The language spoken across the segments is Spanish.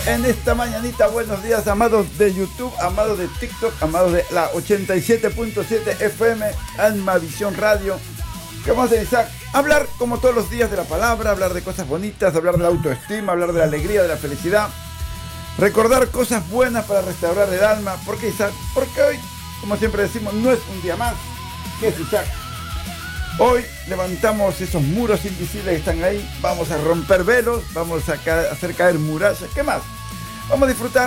en esta mañanita. Buenos días, amados de YouTube, amados de TikTok, amados de la 87.7 FM, Alma Visión Radio. ¿Qué vamos a hacer, Isaac? Hablar, como todos los días, de la palabra, hablar de cosas bonitas, hablar de la autoestima, hablar de la alegría, de la felicidad. Recordar cosas buenas para restaurar el alma. ¿Por qué, Isaac? Porque hoy, como siempre decimos, no es un día más. ¿Qué es, Isaac? Hoy levantamos esos muros invisibles que están ahí. Vamos a romper velos, vamos a hacer caer murallas. ¿Qué más? Vamos a disfrutar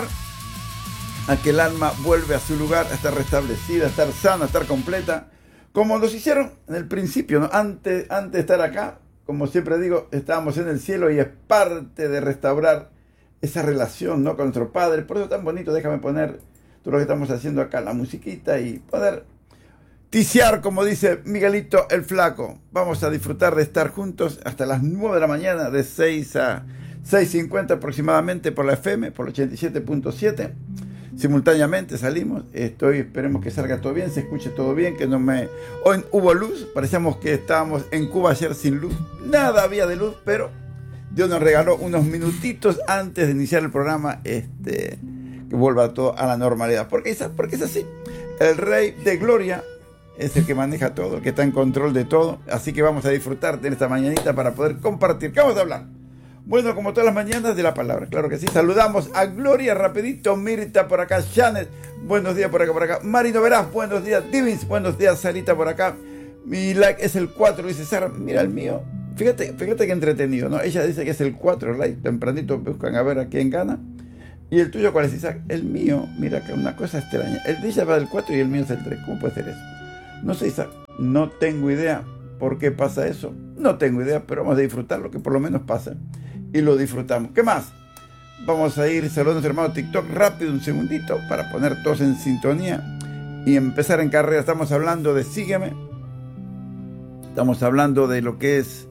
a que el alma vuelve a su lugar, a estar restablecida, a estar sana, a estar completa. Como nos hicieron en el principio, ¿no? Antes de estar acá, como siempre digo, estábamos en el cielo y es parte de restaurar esa relación, ¿no?, con nuestro Padre. Por eso tan bonito, déjame poner todo lo que estamos haciendo acá, la musiquita, y poder ticiar, como dice Miguelito el Flaco. Vamos a disfrutar de estar juntos hasta las 9 de la mañana, de 6 a 6:50 aproximadamente por la FM, por el 87.7. Simultáneamente salimos. Esperemos que salga todo bien, se escuche todo bien, que no me... Hoy hubo luz, parecíamos que estábamos en Cuba ayer sin luz. Nada había de luz, pero Dios nos regaló unos minutitos antes de iniciar el programa, que vuelva todo a la normalidad. Porque es así. El Rey de Gloria es el que maneja todo, el que está en control de todo. Así que vamos a disfrutar de esta mañanita para poder compartir. ¿Qué vamos a hablar? Bueno, como todas las mañanas, de la palabra, claro que sí. Saludamos a Gloria rapidito, Mirta por acá, Janet, buenos días por acá. Marino Verás, buenos días. Divins, buenos días. Sarita por acá. Mi like es el 4, dice Sara. Mira el mío. Fíjate que entretenido, ¿no? Ella dice que es el 4, like. Tempranito buscan a ver a quién gana. ¿Y el tuyo cuál es, Isaac? El mío, mira que una cosa extraña. El de ella va del 4 y el mío es el 3. ¿Cómo puede ser eso? No sé, Isaac. No tengo idea por qué pasa eso. No tengo idea, pero vamos a disfrutar lo que por lo menos pasa. Y lo disfrutamos. ¿Qué más? Vamos a ir saludando a nuestro hermano TikTok rápido, un segundito, para poner todos en sintonía y empezar en carrera. Estamos hablando de Sígueme. Estamos hablando de lo que es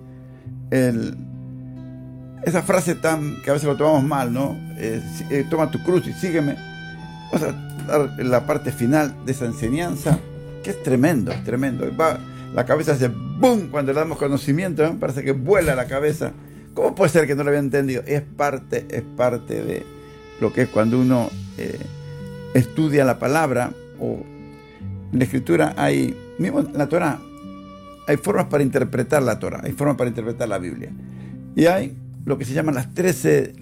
esa frase tan que a veces lo tomamos mal, ¿no? Toma tu cruz y sígueme. Vamos a dar la parte final de esa enseñanza, que es tremendo, es tremendo. La cabeza hace ¡boom! Cuando le damos conocimiento, ¿eh? Parece que vuela la cabeza. ¿Cómo puede ser que no lo había entendido? Es parte de lo que es cuando uno estudia la palabra, o en la escritura hay, mismo en la Torah, hay formas para interpretar la Torah, hay formas para interpretar la Biblia. Y hay lo que se llaman las 13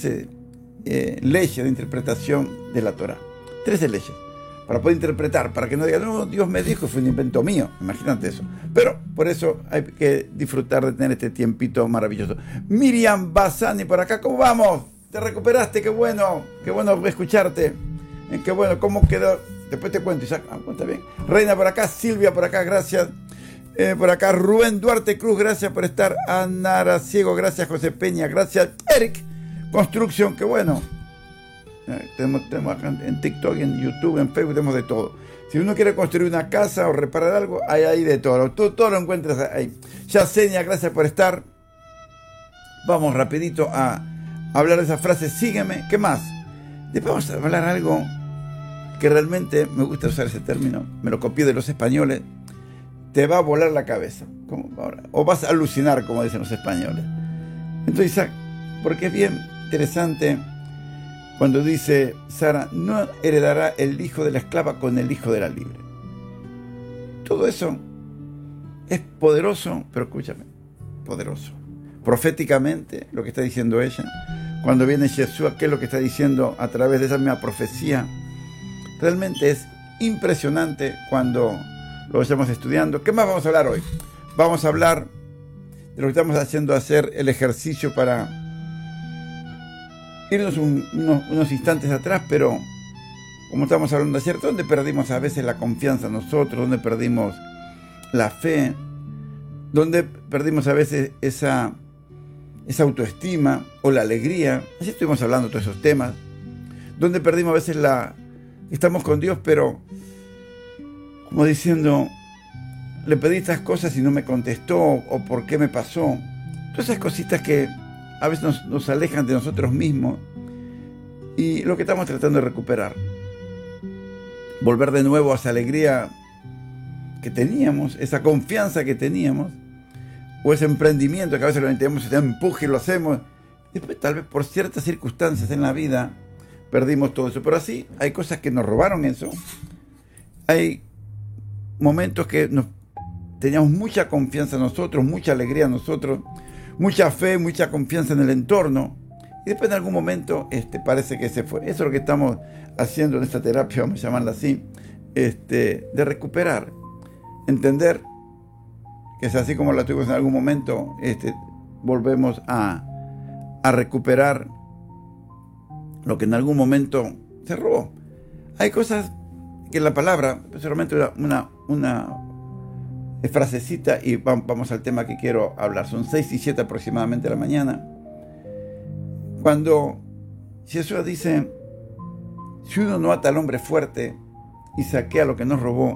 leyes de interpretación de la Torah. 13 leyes. Para poder interpretar, para que no digan, no, Dios me dijo, fue un invento mío. Imagínate eso. Pero por eso hay que disfrutar de tener este tiempito maravilloso. Miriam Basani por acá, ¿cómo vamos? ¿Te recuperaste? Qué bueno escucharte. Qué bueno, ¿cómo quedó? Después te cuento, Isaac. Está bien. Reina por acá, Silvia por acá, gracias. Por acá, Rubén Duarte Cruz, gracias por estar. Anara Ciego, gracias. José Peña, gracias. Eric Construcción, qué bueno. Tenemos acá en TikTok, en YouTube, en Facebook, tenemos de todo. Si uno quiere construir una casa o reparar algo, hay ahí de todo. Todo lo encuentras ahí. Yasenia, gracias por estar. Vamos rapidito a hablar de esa frase, sígueme. ¿Qué más? Después vamos a hablar algo que realmente me gusta usar ese término. Me lo copié de los españoles. Te va a volar la cabeza. O vas a alucinar, como dicen los españoles. Entonces, Isaac, porque es bien interesante cuando dice Sara, no heredará el hijo de la esclava con el hijo de la libre. Todo eso es poderoso, pero escúchame, poderoso. Proféticamente, lo que está diciendo ella, cuando viene Jesús, ¿qué es lo que está diciendo a través de esa misma profecía? Realmente es impresionante cuando lo estamos estudiando. ¿Qué más vamos a hablar hoy? Vamos a hablar de lo que estamos haciendo, hacer el ejercicio para irnos unos instantes atrás, pero como estamos hablando ayer, ¿dónde perdimos a veces la confianza en nosotros? ¿Dónde perdimos la fe? ¿Dónde perdimos a veces esa autoestima o la alegría? Así estuvimos hablando de todos esos temas. ¿Dónde perdimos a veces estamos con Dios, pero como diciendo, le pedí estas cosas y no me contestó, o por qué me pasó? Todas esas cositas que a veces nos alejan de nosotros mismos, y lo que estamos tratando de recuperar, volver de nuevo a esa alegría que teníamos, esa confianza que teníamos, o ese emprendimiento que a veces lo tenemos, ese empuje y lo hacemos, Después tal vez por ciertas circunstancias en la vida perdimos todo eso. Pero así hay cosas que nos robaron eso. Hay momentos que teníamos mucha confianza en nosotros, mucha alegría en nosotros, mucha fe, mucha confianza en el entorno. Y después en algún momento parece que se fue. Eso es lo que estamos haciendo en esta terapia, vamos a llamarla así, de recuperar, entender que es así como la tuvimos en algún momento, volvemos a recuperar lo que en algún momento se robó. Hay cosas que la palabra, solamente una frasecita y vamos al tema que quiero hablar. Son 6 y 7 aproximadamente de la mañana. Cuando Jesús dice, si uno no ata al hombre fuerte y saquea lo que nos robó,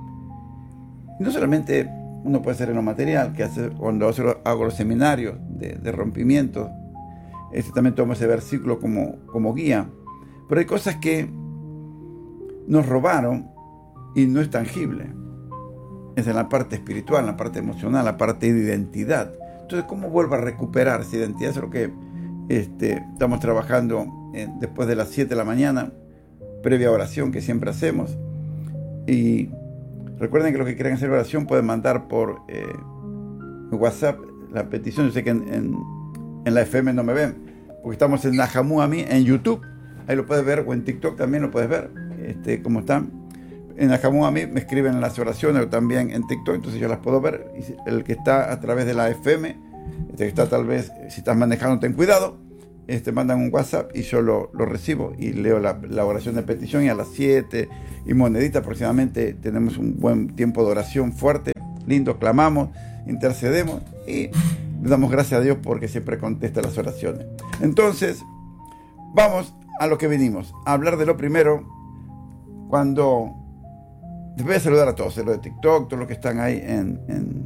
no solamente uno puede hacer en lo material, que hace cuando hago los seminarios de rompimiento, también tomo ese versículo como guía, pero hay cosas que nos robaron y no es tangible. Es en la parte espiritual, en la parte emocional, la parte de identidad. Entonces, ¿cómo vuelvo a recuperar esa identidad? Eso es lo que estamos trabajando después de las 7 de la mañana, previa oración que siempre hacemos. Y recuerden que los que quieran hacer oración pueden mandar por WhatsApp la petición. Yo sé que en la FM no me ven, porque estamos en Najamu Ami, en YouTube. Ahí lo puedes ver, o en TikTok también lo puedes ver, cómo están. En Najamu Ami me escriben las oraciones, o también en TikTok, entonces yo las puedo ver. Y el que está a través de la FM, que está tal vez, si estás manejando, ten cuidado, mandan un WhatsApp y yo lo recibo y leo la oración de petición, y a las 7 y monedita aproximadamente tenemos un buen tiempo de oración fuerte, lindo, clamamos, intercedemos y le damos gracias a Dios porque siempre contesta las oraciones. Entonces, vamos a lo que venimos, a hablar de lo primero. Cuando les voy a saludar a todos, los de TikTok, todos los que están ahí en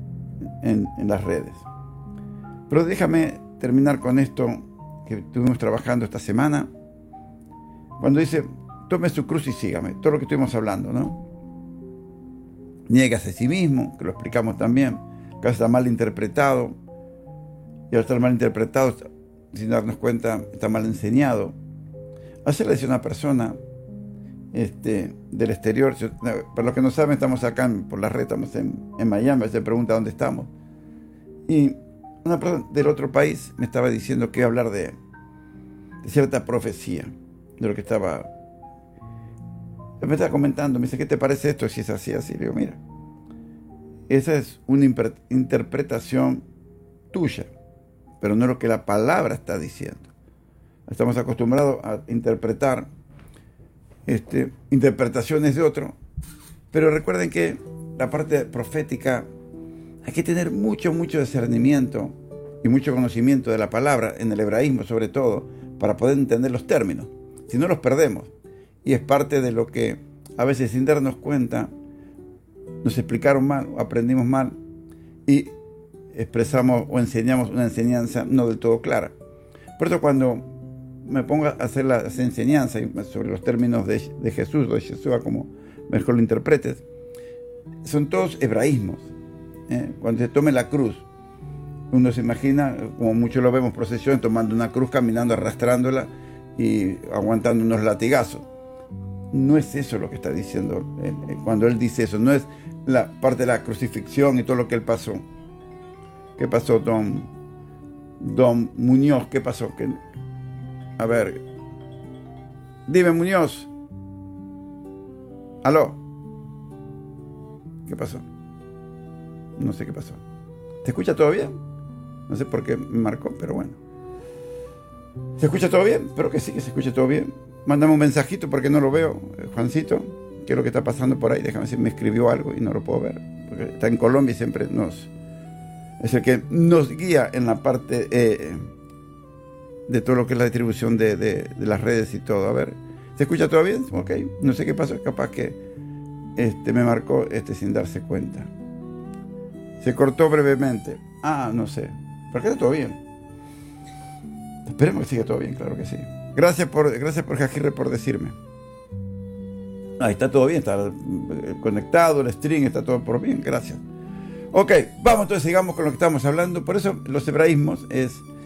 las redes. Pero déjame terminar con esto que estuvimos trabajando esta semana, cuando dice, tome su cruz y sígame, todo lo que estuvimos hablando, ¿no? Niégase a sí mismo, que lo explicamos también, que está mal interpretado, y al estar mal interpretado, sin darnos cuenta, está mal enseñado. Hacerle decir a una persona del exterior, para los que no saben, estamos acá por la red, estamos en Miami, se pregunta dónde estamos, y una persona del otro país me estaba diciendo que iba a hablar de cierta profecía, de lo que me estaba comentando. Me dice, ¿qué te parece esto? Si es así, así. Le digo, mira, esa es una interpretación tuya, pero no es lo que la palabra está diciendo. Estamos acostumbrados a interpretar interpretaciones de otro, pero recuerden que la parte profética hay que tener mucho discernimiento y mucho conocimiento de la palabra, en el hebraísmo sobre todo, para poder entender los términos. Si no, los perdemos. Y es parte de lo que a veces, sin darnos cuenta, nos explicaron mal o aprendimos mal y expresamos o enseñamos una enseñanza no del todo clara. Por eso cuando me pongo a hacer las enseñanzas sobre los términos de Jesús o de Yeshua, como mejor lo interpretes, son todos hebraísmos. Cuando se tome la cruz, uno se imagina, como muchos lo vemos, procesión, tomando una cruz, caminando, arrastrándola y aguantando unos latigazos. No es eso lo que está diciendo cuando él dice eso. No es la parte de la crucifixión y todo lo que él pasó. ¿Qué pasó, don Muñoz? ¿Qué pasó? A ver, dime, Muñoz. ¿Aló? ¿Qué pasó? No sé qué pasó. ¿Se escucha todo bien? No sé por qué me marcó, pero bueno. ¿Se escucha todo bien? Espero que sí, que se escuche todo bien. Mándame un mensajito porque no lo veo, Juancito. ¿Qué es lo que está pasando por ahí? Déjame ver si me escribió algo y no lo puedo ver. Porque está en Colombia y siempre es el que nos guía en la parte de todo lo que es la distribución de las redes y todo. A ver, ¿se escucha todo bien? Ok. No sé qué pasó, capaz que me marcó sin darse cuenta. Se cortó brevemente. No sé. ¿Por qué está todo bien? Esperemos que siga todo bien, claro que sí. Gracias por Jajirre por decirme. Ahí está todo bien, está conectado, el stream, está todo por bien, gracias. Ok, vamos entonces, sigamos con lo que estamos hablando. Por eso los hebraísmos es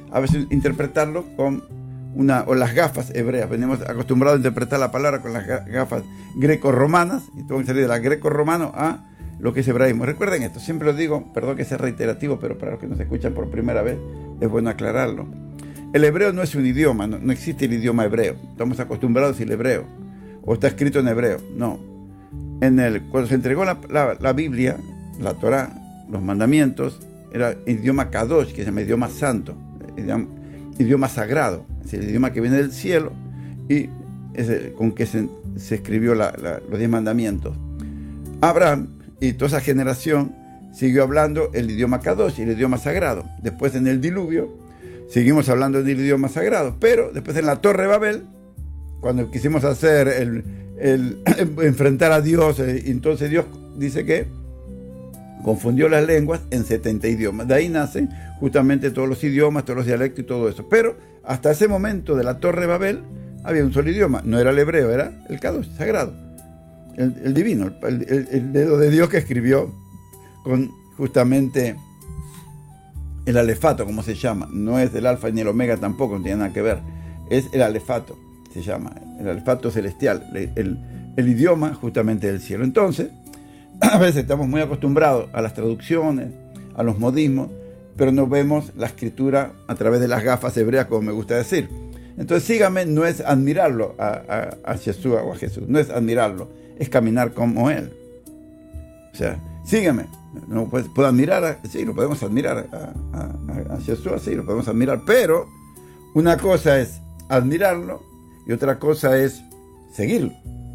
a veces interpretarlo con o las gafas hebreas. Venimos acostumbrados a interpretar la palabra con las gafas greco-romanas, y tengo que salir de la greco-romano a lo que es hebraísmo. Recuerden esto, siempre lo digo, perdón que sea reiterativo, pero para los que nos escuchan por primera vez, es bueno aclararlo. El hebreo no es un idioma, no existe el idioma hebreo. Estamos acostumbrados al hebreo, o está escrito en hebreo. No. Cuando se entregó la Biblia, la Torá, los mandamientos, era idioma kadosh, que se llama idioma santo, idioma sagrado, es el idioma que viene del cielo y es con que se escribió los 10 mandamientos. Abraham y toda esa generación siguió hablando el idioma kadosh, el idioma sagrado. Después, en el diluvio, seguimos hablando del idioma sagrado, pero después en la Torre de Babel, cuando quisimos hacer enfrentar a Dios, entonces Dios dice que confundió las lenguas en 70 idiomas. De ahí nacen justamente todos los idiomas, todos los dialectos y todo eso. Pero hasta ese momento de la Torre de Babel había un solo idioma. No era el hebreo, era el kadosh, sagrado, el divino, el dedo de Dios que escribió con justamente el alefato, como se llama. No es el alfa ni el omega tampoco, no tiene nada que ver. Es el alefato, se llama, el alefato celestial, el idioma justamente del cielo. Entonces, a veces estamos muy acostumbrados a las traducciones, a los modismos, pero no vemos la escritura a través de las gafas hebreas, como me gusta decir. Entonces, sígame, no es admirarlo a Yeshua o a Jesús, no es admirarlo, es caminar como Él. O sea, sígame, no puedo admirar, sí, lo podemos admirar a Yeshua, sí, lo podemos admirar, pero una cosa es admirarlo y otra cosa es seguirlo.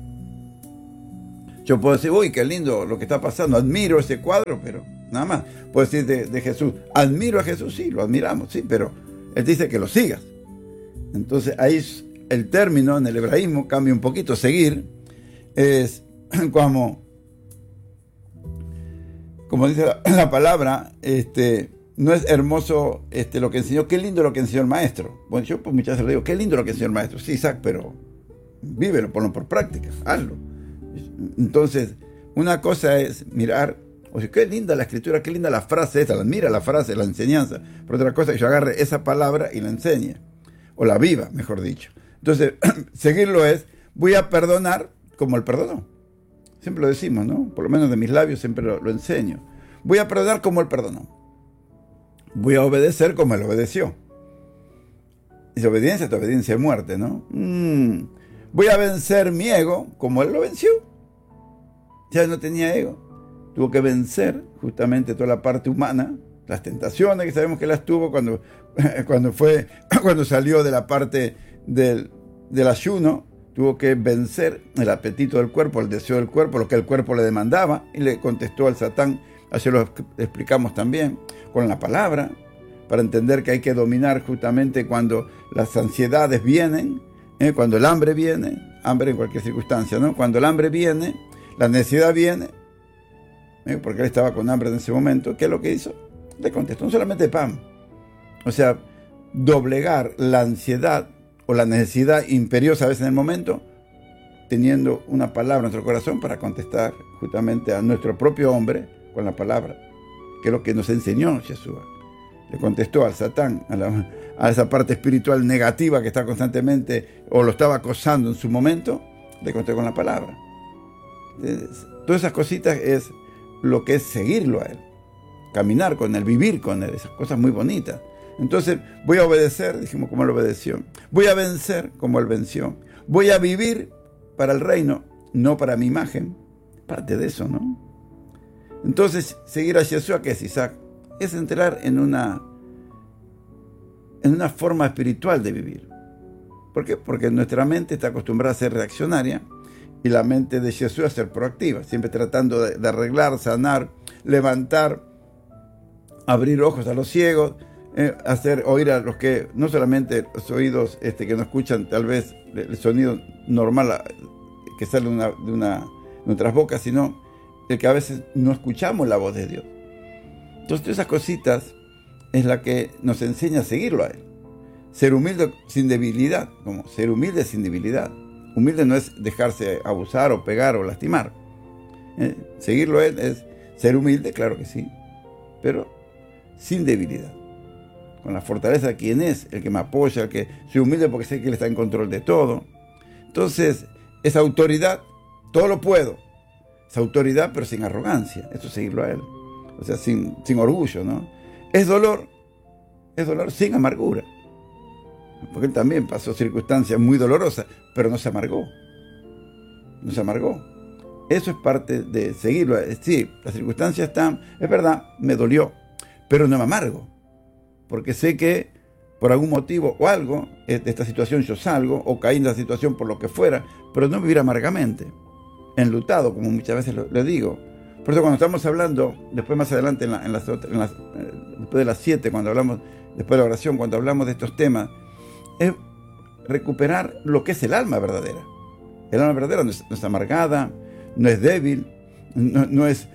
Yo puedo decir, uy, qué lindo lo que está pasando, admiro ese cuadro, pero nada más. Puedo decir de Jesús, admiro a Jesús, sí, lo admiramos, sí, pero Él dice que lo sigas. Entonces ahí el término en el hebraísmo cambia un poquito. Seguir es como dice la palabra, no es hermoso lo que enseñó, qué lindo lo que enseñó el maestro. Bueno, yo pues muchas veces le digo, qué lindo lo que enseñó el maestro. Sí, Isaac, pero vívelo, ponlo por práctica, hazlo. Entonces, una cosa es mirar, o sea, qué linda la escritura, qué linda la frase esta, admira la frase, la enseñanza. Pero otra cosa es que yo agarre esa palabra y la enseñe, o la viva, mejor dicho. Entonces, seguirlo es, voy a perdonar como Él perdonó. Siempre lo decimos, ¿no? Por lo menos de mis labios siempre lo enseño. Voy a perdonar como Él perdonó. Voy a obedecer como Él obedeció. Dice, obediencia, tu obediencia es muerte, ¿no? Voy a vencer mi ego como Él lo venció. Ya no tenía ego. Tuvo que vencer justamente toda la parte humana, las tentaciones que sabemos que las tuvo cuando salió de la parte del ayuno. Tuvo que vencer el apetito del cuerpo, el deseo del cuerpo, lo que el cuerpo le demandaba, y le contestó al Satán. Así lo explicamos también con la palabra, para entender que hay que dominar justamente cuando las ansiedades vienen, cuando el hambre viene, hambre en cualquier circunstancia, ¿no? Cuando el hambre viene, la necesidad viene, porque él estaba con hambre en ese momento. ¿Qué es lo que hizo? Le contestó, no solamente pan. O sea, doblegar la ansiedad o la necesidad imperiosa a veces en el momento, teniendo una palabra en nuestro corazón para contestar justamente a nuestro propio hombre con la palabra, que es lo que nos enseñó Jesús. Le contestó al Satán, a esa parte espiritual negativa que está constantemente, o lo estaba acosando en su momento, le contestó con la palabra. Todas esas cositas es lo que es seguirlo a Él, caminar con Él, vivir con Él, esas cosas muy bonitas. Entonces, voy a obedecer, dijimos como Él obedeció. Voy a vencer como Él venció. Voy a vivir para el reino, no para mi imagen. Parte de eso, ¿no? Entonces, seguir a Yeshua, ¿qué es, Isaac? Es entrar en una forma espiritual de vivir. ¿Por qué? Porque nuestra mente está acostumbrada a ser reaccionaria y la mente de Yeshua a ser proactiva, siempre tratando de arreglar, sanar, levantar, abrir ojos a los ciegos, hacer oír a los que, no solamente los oídos que no escuchan tal vez el sonido normal que sale de nuestras bocas, sino el que a veces no escuchamos la voz de Dios. Entonces, todas esas cositas es la que nos enseña a seguirlo a Él. Ser humilde sin debilidad, como ser humilde sin debilidad. Humilde no es dejarse abusar o pegar o lastimar. Seguirlo a Él es ser humilde, claro que sí, pero sin debilidad. con la fortaleza de quien es, el que me apoya, el que soy humilde porque sé que Él está en control de todo. Entonces, esa autoridad, todo lo puedo. Esa autoridad, pero sin arrogancia. Eso es seguirlo a Él. O sea, sin orgullo, ¿no? Es dolor sin amargura. Porque Él también pasó circunstancias muy dolorosas, pero no se amargó. No se amargó. Eso es parte de seguirlo. Sí, las circunstancias están, es verdad, me dolió, pero no me amargo. Porque sé que por algún motivo o algo, de esta situación yo salgo, o caí en la situación por lo que fuera, pero no vivir amargamente, enlutado, como muchas veces lo digo. Por eso cuando estamos hablando, después más adelante, después de las 7, cuando hablamos, después de la oración, cuando hablamos de estos temas, es recuperar lo que es el alma verdadera. El alma verdadera no es amargada, no es débil, no es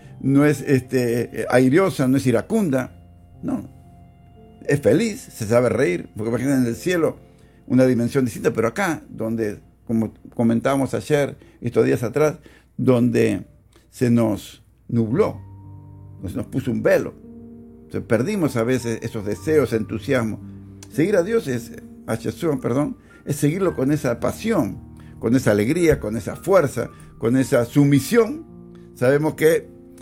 airiosa, no es iracunda, no. Es feliz, se sabe reír, porque imagínense en el cielo una dimensión distinta, pero acá, donde, como comentábamos ayer, estos días atrás, donde se nos nubló, se nos puso un velo, perdimos a veces esos deseos, entusiasmo. Seguir a Dios a Jesús, es seguirlo con esa pasión, con esa alegría, con esa fuerza, con esa sumisión. Sabemos que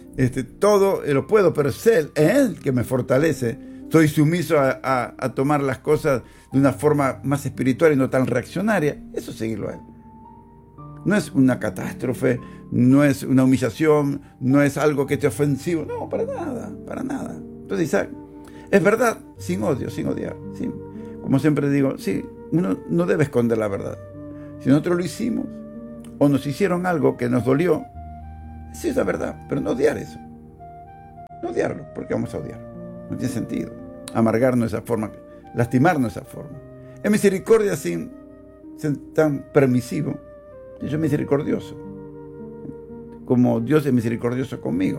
todo lo puedo, pero es Él que me fortalece. Soy sumiso a tomar las cosas de una forma más espiritual y no tan reaccionaria. Eso es seguirlo a Él. No es una catástrofe, no es una humillación, no es algo que esté ofensivo. No, para nada, para nada. Entonces, Isaac, es verdad, sin odio, sin odiar. ¿Sí? Como siempre digo, sí, uno no debe esconder la verdad. Si nosotros lo hicimos o nos hicieron algo que nos dolió, sí es la verdad, pero no odiar eso. No odiarlo, porque vamos a odiar. No tiene sentido. Amargarnos de esa forma, lastimarnos de esa forma. Es misericordia sin ser tan permisivo. Yo soy misericordioso. Como Dios es misericordioso conmigo.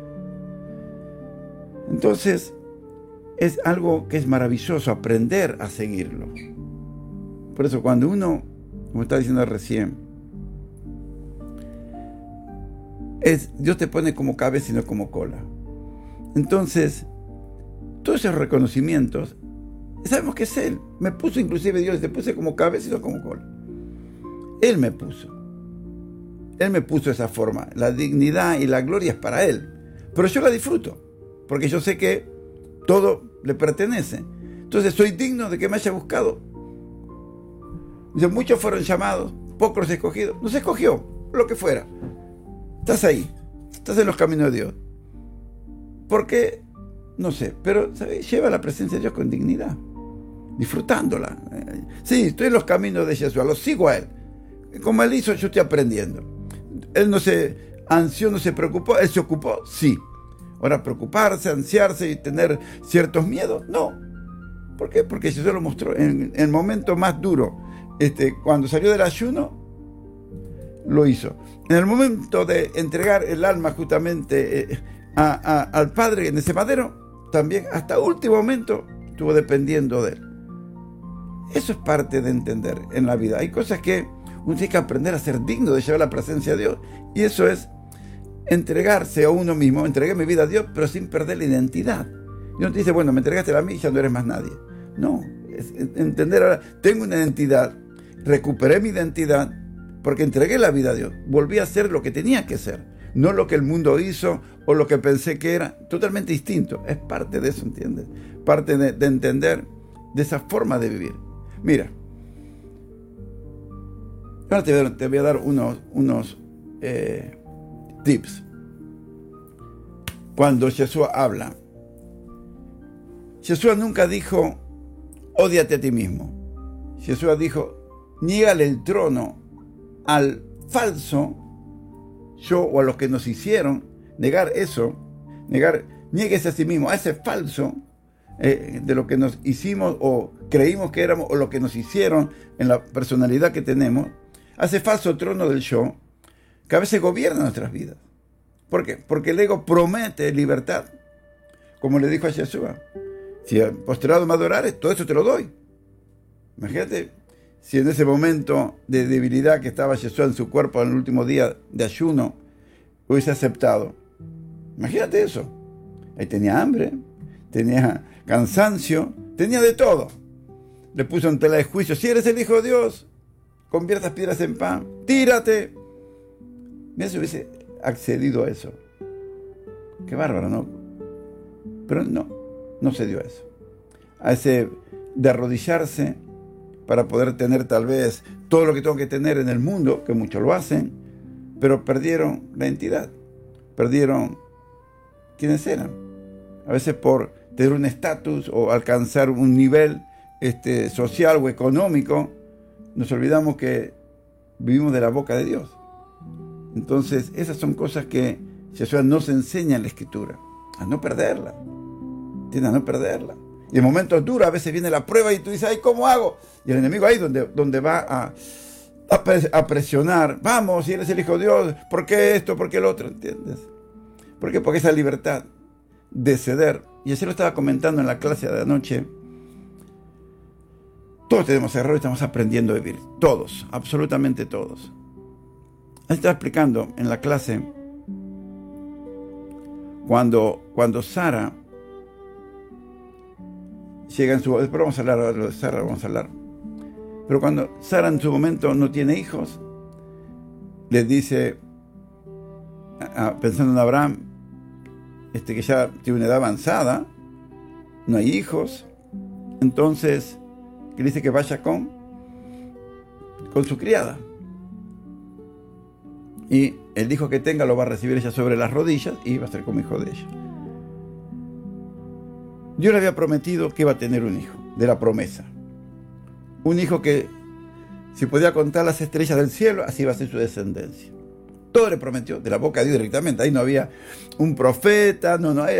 Entonces, es algo que es maravilloso aprender a seguirlo. Por eso cuando uno, como estaba diciendo recién, Dios te pone como cabeza y no como cola. Entonces, todos esos reconocimientos, sabemos que es Él. Me puso inclusive Dios, te puse como cabeza y no como cola. Él me puso. Él me puso esa forma. La dignidad y la gloria es para Él. Pero yo la disfruto, porque yo sé que todo le pertenece. Entonces soy digno de que me haya buscado. Muchos fueron llamados, pocos los escogidos. No se escogió, lo que fuera. Estás ahí, estás en los caminos de Dios. ¿Por qué? No sé, pero ¿sabes? Lleva la presencia de Dios con dignidad, disfrutándola. Sí, estoy en los caminos de Jesús, lo sigo a Él. Como Él hizo, yo estoy aprendiendo. Él no se ansió, no se preocupó, Él se ocupó, sí. Ahora, preocuparse, ansiarse y tener ciertos miedos, no. ¿Por qué? Porque Jesús lo mostró en el momento más duro. Cuando salió del ayuno, lo hizo. En el momento de entregar el alma justamente al Padre en ese madero, también hasta último momento estuvo dependiendo de Él. Eso es parte de entender en la vida. Hay cosas que uno tiene que aprender a ser digno de llevar la presencia de Dios. Y eso es entregarse a uno mismo. Entregué mi vida a Dios, pero sin perder la identidad. Y uno te dice, bueno, me entregaste a mí y ya no eres más nadie. No, es entender ahora, tengo una identidad, recuperé mi identidad porque entregué la vida a Dios. Volví a ser lo que tenía que ser, no lo que el mundo hizo o lo que pensé que era. Totalmente distinto. Es parte de eso, ¿entiendes? Parte de entender de esa forma de vivir. Mira, ahora te voy a dar unos tips. Cuando Jesús habla, Jesús nunca dijo, ódiate a ti mismo. Jesús dijo, niégale el trono al falso yo o a los que nos hicieron. Negar eso, niéguese a sí mismo, a ese falso de lo que nos hicimos o creímos que éramos o lo que nos hicieron en la personalidad que tenemos, a ese falso trono del yo que a veces gobierna nuestras vidas. ¿Por qué? Porque el ego promete libertad, como le dijo a Jesús. Si postrado me adorares, todo eso te lo doy. Imagínate si en ese momento de debilidad que estaba Jesús en su cuerpo en el último día de ayuno, hubiese aceptado. Imagínate eso. Ahí tenía hambre, tenía cansancio, tenía de todo. Le puso en tela de juicio: si eres el Hijo de Dios, conviertas piedras en pan, tírate. Mira si hubiese accedido a eso. Qué bárbaro, ¿no? Pero no se dio a eso. A ese de arrodillarse para poder tener tal vez todo lo que tengo que tener en el mundo, que muchos lo hacen, pero perdieron la identidad, perdieron quiénes eran. A veces por tener un estatus o alcanzar un nivel social o económico, nos olvidamos que vivimos de la boca de Dios. Entonces, esas son cosas que Yeshua nos enseña en la Escritura, a no perderla. ¿Entiendes? A no perderla. Y en momentos duros a veces viene la prueba y tú dices: ay, ¿cómo hago? Y el enemigo ahí donde va a presionar: vamos, si eres el Hijo de Dios, ¿por qué esto? ¿Por qué el otro? ¿Entiendes? ¿Por qué? Porque esa libertad de ceder. Y ayer lo estaba comentando en la clase de anoche. Todos tenemos errores, estamos aprendiendo a vivir. Todos, absolutamente todos. Él estaba explicando en la clase cuando Sara llega en su... Después vamos a hablar de Sara, vamos a hablar. Pero cuando Sara en su momento no tiene hijos, le dice, pensando en Abraham, que ya tiene una edad avanzada, no hay hijos, entonces, que dice que vaya con su criada. Y el hijo que tenga lo va a recibir ella sobre las rodillas y va a ser como hijo de ella. Dios le había prometido que iba a tener un hijo, de la promesa. Un hijo que, si podía contar las estrellas del cielo, así iba a ser su descendencia. Todo le prometió, de la boca de Dios directamente. Ahí no había un profeta, no,